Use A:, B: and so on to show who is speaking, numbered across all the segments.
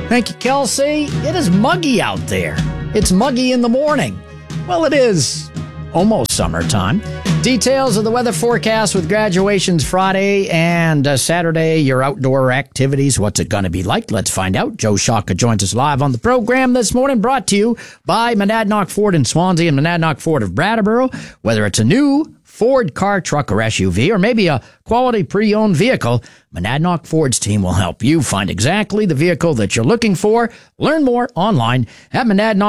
A: Thank you, Kelsey. It is muggy out there. It's muggy in the morning. Well, it is almost summertime. Details of the weather forecast with graduations Friday and Saturday, your outdoor activities. What's it going to be like? Let's find out. Joe Shaka joins us live on the program this morning, brought to you by Monadnock Ford in Swansea and Monadnock Ford of Brattleboro. Whether it's a new Ford car, truck, or SUV, or maybe a quality pre-owned vehicle, Monadnock Ford's team will help you find exactly the vehicle that you're looking for. Learn more online at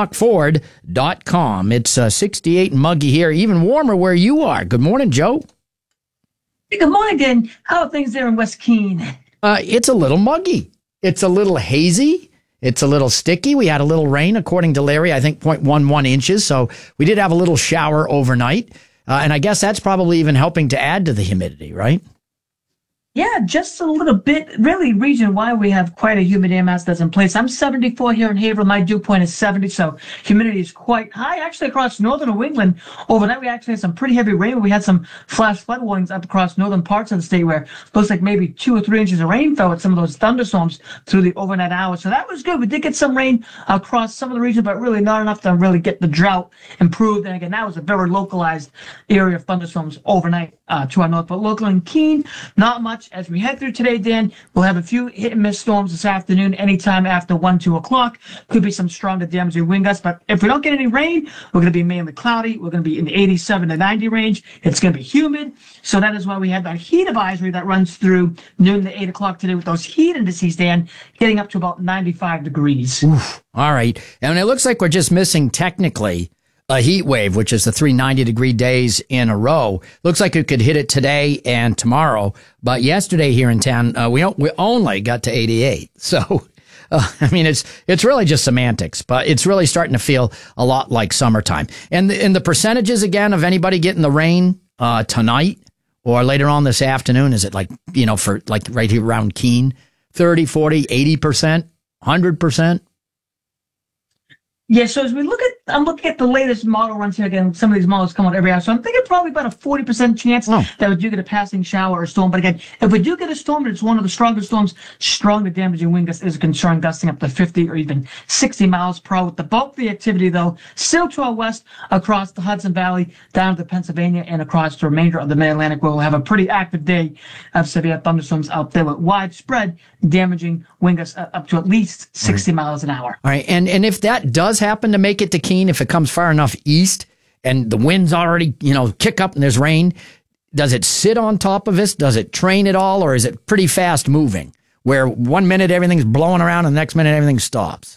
A: monadnockford.com. It's 68 and muggy here, even warmer where you are. Good morning, Joe.
B: Good morning, Dan. How are things there in West Keene?
A: It's a little muggy. It's a little hazy. It's a little sticky. We had a little rain, according to Larry, I think 0.11 inches. So we did have a little shower overnight. And I guess that's probably even helping to add to the humidity, right?
B: Yeah, just a little bit. Really, region-wide, we have quite a humid air mass that's in place. I'm 74 here in Haverhill. My dew point is 70, so humidity is quite high. Actually, across northern New England, overnight we actually had some pretty heavy rain. We had some flash flood warnings up across northern parts of the state where it looks like maybe 2 or 3 inches of rain fell with some of those thunderstorms through the overnight hours. So that was good. We did get some rain across some of the region, but really not enough to really get the drought improved. And again, that was a very localized area of thunderstorms overnight to our north. But local in Keene, not much. As we head through today, Dan, we'll have a few hit and miss storms this afternoon, anytime after 1, 2 o'clock. Could be some strong to damaging wind gusts, but if we don't get any rain, we're going to be mainly cloudy. We're going to be in the 87 to 90 range. It's going to be humid. So that is why we have that heat advisory that runs through noon to 8 o'clock today with those heat indices, Dan, getting up to about 95 degrees.
A: Oof. All right. And it looks like we're just missing technically a heat wave, which is the 3 90-degree days in a row. Looks like it could hit it today and tomorrow. But yesterday here in town, we only got to 88. So, I mean, it's really just semantics, but it's really starting to feel a lot like summertime. And the percentages, again, of anybody getting the rain tonight or later on this afternoon, is it like, for like right here around Keene, 30, 40, 80%, 100%?
B: Yeah, so as we I'm looking at the latest model runs here again. Some of these models come out every hour. So I'm thinking probably about a 40% chance that we do get a passing shower or storm. But again, if we do get a storm, and it's one of the stronger storms, strong to damaging wind gusts is a concern, gusting up to 50 or even 60 miles per hour. With the bulk of the activity, though, still to our west across the Hudson Valley, down to Pennsylvania, and across the remainder of the Mid-Atlantic, where we'll have a pretty active day of severe thunderstorms out there with widespread damaging wind gusts up to at least 60 miles an hour.
A: All right. And if that does happen to make it to Keene, if it comes far enough east and the winds already, kick up and there's rain, does it sit on top of us? Does it train at all? Or is it pretty fast moving where 1 minute everything's blowing around and the next minute everything stops?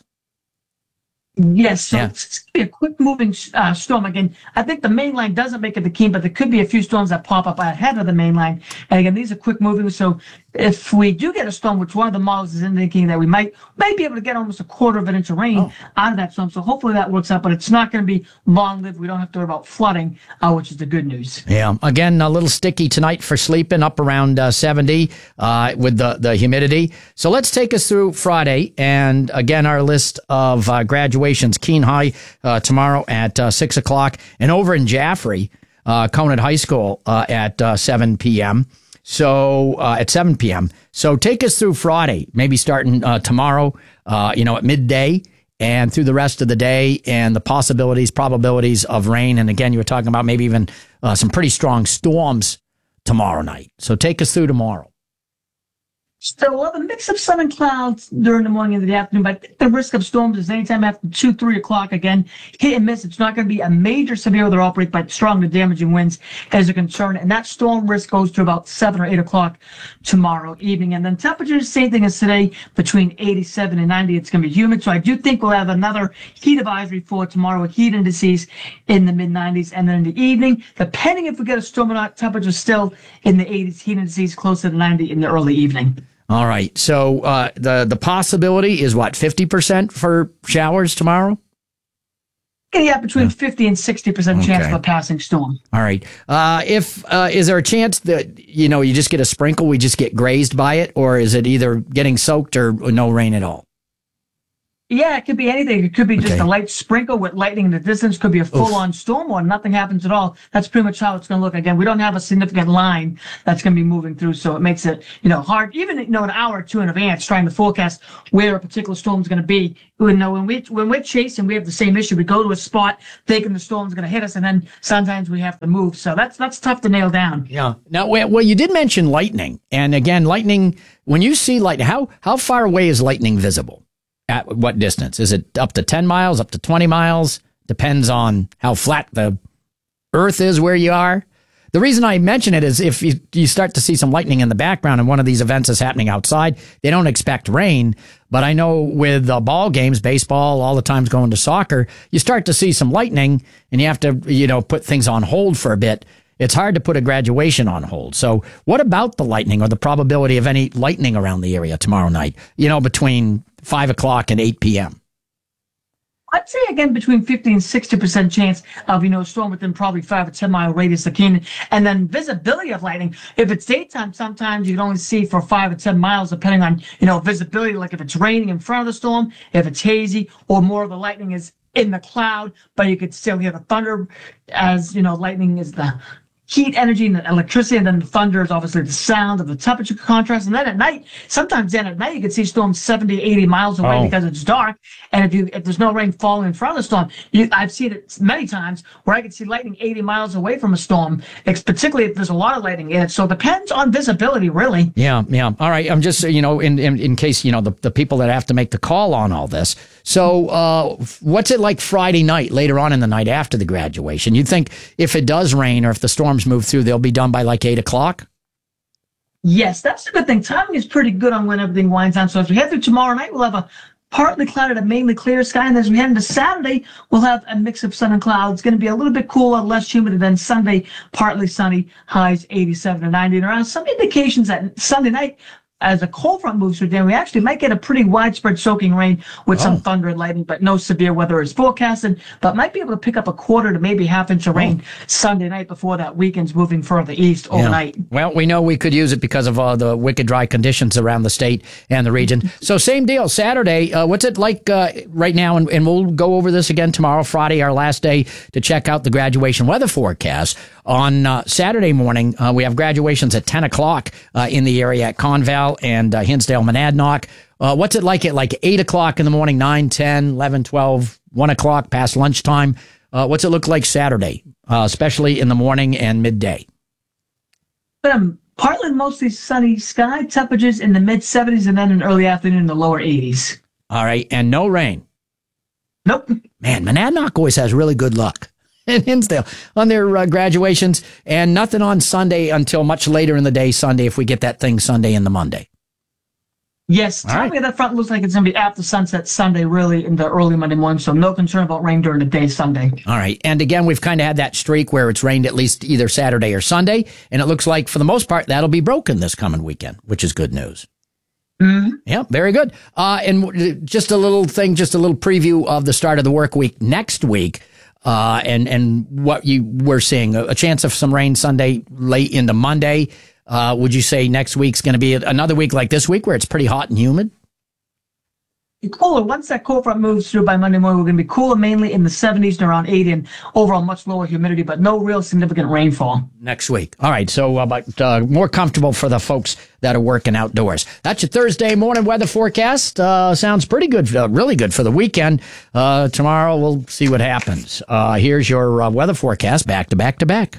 B: Yes, so it's going to be a quick moving storm. Again, I think the main line doesn't make it to Keene, but there could be a few storms that pop up ahead of the main line. And again, these are quick moving. So if we do get a storm, which one of the models is indicating that we might be able to get almost a quarter of an inch of rain out of that storm. So hopefully that works out, but it's not going to be long lived. We don't have to worry about flooding, which is the good news. Yeah.
A: Again, a little sticky tonight for sleeping, up around 70 with the humidity. So let's take us through Friday. And again, our list of graduations, Keene High tomorrow at 6 o'clock, and over in Jaffrey, Conant High School at 7 p.m. So at 7 p.m. So take us through Friday, maybe starting tomorrow, at midday and through the rest of the day, and the probabilities of rain. And again, you were talking about maybe even some pretty strong storms tomorrow night. So take us through tomorrow.
B: So we'll have a mix of sun and clouds during the morning and the afternoon, but I think the risk of storms is anytime after 2, 3 o'clock. Again, hit and miss. It's not going to be a major severe weather outbreak, but strong to damaging winds is a concern. And that storm risk goes to about 7 or 8 o'clock tomorrow evening. And then temperatures, same thing as today, between 87 and 90. It's going to be humid. So I do think we'll have another heat advisory for tomorrow with heat indices in the mid-90s. And then in the evening, depending if we get a storm or not, temperatures still in the 80s, heat indices closer to 90 in the early evening.
A: All right. So the possibility is what, 50% for showers tomorrow?
B: Yeah, between 50 and 60% chance of a passing storm.
A: All right. Is there a chance that, you just get a sprinkle, we just get grazed by it, or is it either getting soaked or no rain at all?
B: Yeah, it could be anything. It could be just a light sprinkle with lightning in the distance. Could be a full-on storm, or nothing happens at all. That's pretty much how it's going to look. Again, we don't have a significant line that's going to be moving through, so it makes it, hard. Even, an hour or two in advance, trying to forecast where a particular storm is going to be. When we're chasing, we have the same issue. We go to a spot thinking the storm's going to hit us, and then sometimes we have to move. So that's tough to nail down.
A: Yeah. Now, well, you did mention lightning, and again, lightning. When you see lightning, how far away is lightning visible? At what distance? Is it up to 10 miles, up to 20 miles? Depends on how flat the earth is where you are. The reason I mention it is if you start to see some lightning in the background and one of these events is happening outside, they don't expect rain. But I know with ball games, baseball, all the times going to soccer, you start to see some lightning and you have to, put things on hold for a bit. It's hard to put a graduation on hold. So what about the lightning or the probability of any lightning around the area tomorrow night, between 5 o'clock and 8 p.m.?
B: I'd say, again, between 50 and 60% chance of, a storm within probably 5 or 10 mile radius of Keenan. And then visibility of lightning. If it's daytime, sometimes you can only see for 5 or 10 miles, depending on, visibility, like if it's raining in front of the storm, if it's hazy, or more of the lightning is in the cloud, but you could still hear the thunder as, lightning is the heat energy and the electricity, and then the thunder is obviously the sound of the temperature contrast. And then at night, sometimes you can see storms 70, 80 miles away because it's dark. And if there's no rain falling in front of the storm, I've seen it many times where I can see lightning 80 miles away from a storm, particularly if there's a lot of lightning in it. So it depends on visibility, really.
A: Yeah. All right. I'm just, in case, the people that have to make the call on all this. So what's it like Friday night, later on in the night after the graduation? You'd think if it does rain or if the storms move through, they'll be done by like 8 o'clock?
B: Yes, that's a good thing. Timing is pretty good on when everything winds down. So as we head through tomorrow night, we'll have a partly clouded and mainly clear sky. And as we head into Saturday, we'll have a mix of sun and clouds. It's going to be a little bit cooler, less humid. And then Sunday, partly sunny, highs 87 to 90. And around some indications that Sunday night, as a cold front moves through there, we actually might get a pretty widespread soaking rain with some thunder and lightning, but no severe weather is forecasted, but might be able to pick up a quarter to maybe half inch of rain Sunday night before that weekend's moving further east overnight.
A: Well, we know we could use it because of the wicked dry conditions around the state and the region. So same deal, Saturday. What's it like right now? And we'll go over this again tomorrow, Friday, our last day to check out the graduation weather forecast. On Saturday morning, we have graduations at 10 o'clock in the area at Conval and Hinsdale, Monadnock. What's it like at 8 o'clock in the morning, 9, 10, 11, 12, 1 o'clock past lunchtime? What's it look like Saturday, especially in the morning and midday?
B: Partly mostly sunny sky, temperatures in the mid-70s, and then in early afternoon in the lower 80s.
A: All right, and no rain?
B: Nope.
A: Man, Monadnock always has really good luck. And Hinsdale on their graduations, and nothing on Sunday until much later in the day Sunday if we get that thing Sunday and the Monday.
B: Yes, tell me that front looks like it's going to be after sunset Sunday, really, in the early Monday morning, so no concern about rain during the day Sunday.
A: All right, and again, we've kind of had that streak where it's rained at least either Saturday or Sunday, and it looks like, for the most part, that'll be broken this coming weekend, which is good news.
B: Mm-hmm.
A: Yeah, very good. And just a little preview of the start of the work week next week. And what you were seeing, a chance of some rain Sunday late into Monday. Would you say next week's going to be another week like this week where it's pretty hot and humid?
B: Cooler. Once that cold front moves through by Monday morning, we're going to be cooler, mainly in the 70s and around 80, and overall much lower humidity, but no real significant rainfall.
A: Next week. All right. So more comfortable for the folks that are working outdoors. That's your Thursday morning weather forecast. Sounds pretty good, really good for the weekend. Tomorrow we'll see what happens. Here's your weather forecast back to back to back.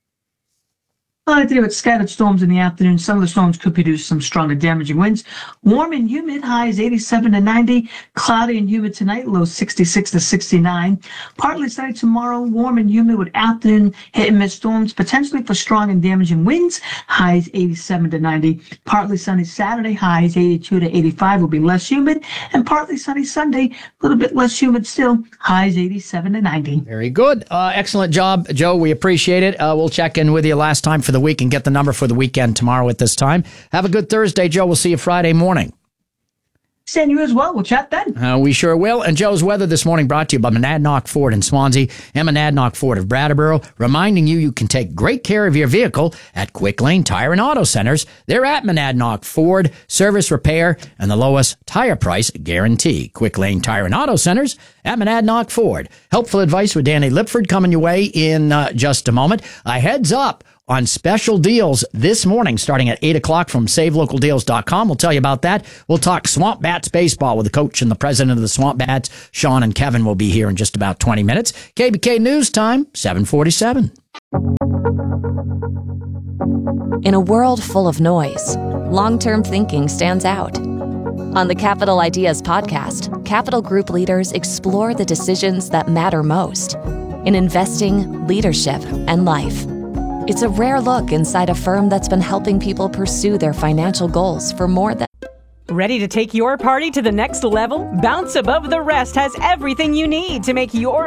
B: Well, today with scattered storms in the afternoon. Some of the storms could produce some stronger damaging winds. Warm and humid, highs 87 to 90. Cloudy and humid tonight, low 66 to 69. Partly sunny tomorrow, warm and humid with afternoon hit and miss storms, potentially for strong and damaging winds. Highs 87 to 90. Partly sunny Saturday, highs 82 to 85, will be less humid. And partly sunny Sunday, a little bit less humid still, highs 87 to 90.
A: Very good. Excellent job, Joe. We appreciate it. We'll check in with you last time for the week and get the number for the weekend tomorrow at this time. Have a good Thursday, Joe. We'll see you Friday morning.
B: Send you as well. We'll chat then.
A: We sure will. And Joe's weather this morning brought to you by Monadnock Ford in Swansea and Monadnock Ford of Brattleboro, reminding you can take great care of your vehicle at Quick Lane Tire and Auto Centers. They're at Monadnock Ford, service, repair, and the lowest tire price guarantee. Quick Lane Tire and Auto Centers at Monadnock Ford. Helpful advice with Danny Lipford coming your way in just a moment. A heads up on special deals this morning starting at 8 o'clock from SaveLocalDeals.com. We'll tell you about that. We'll talk Swamp Bats baseball with the coach and the president of the Swamp Bats. Sean and Kevin will be here in just about 20 minutes. KBK News Time, 7:47.
C: In a world full of noise, long-term thinking stands out. On the Capital Ideas podcast, Capital Group leaders explore the decisions that matter most in investing, leadership, and life. It's a rare look inside a firm that's been helping people pursue their financial goals for more than...
D: Ready to take your party to the next level? Bounce Above the Rest has everything you need to make your